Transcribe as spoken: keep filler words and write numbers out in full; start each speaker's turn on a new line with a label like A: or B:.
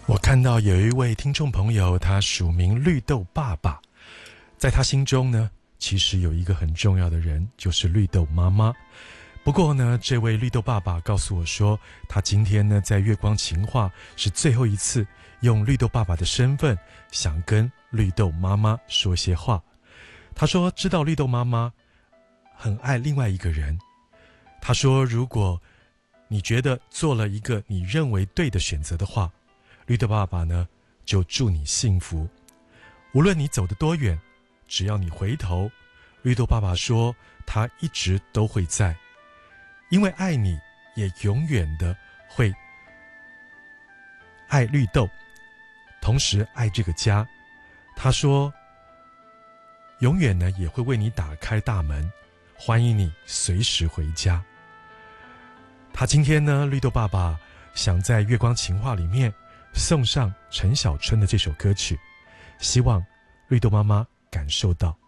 A: 我看到有一位听众朋友，他署名绿豆爸爸，在他心中呢，其实有一个很重要的人，就是绿豆妈妈。不过呢，这位绿豆爸爸告诉我说，他今天呢在月光情话是最后一次用绿豆爸爸的身份，想跟绿豆妈妈说些话。他说知道绿豆妈妈很爱另外一个人，他说如果你觉得做了一个你认为对的选择的话，绿豆爸爸呢就祝你幸福。无论你走得多远，只要你回头，绿豆爸爸说他一直都会在，因为爱你，也永远的会爱绿豆，同时爱这个家。他说永远呢也会为你打开大门，欢迎你随时回家。他今天呢，绿豆爸爸想在月光情话里面送上陈小春的这首歌曲，希望绿豆妈妈感受到。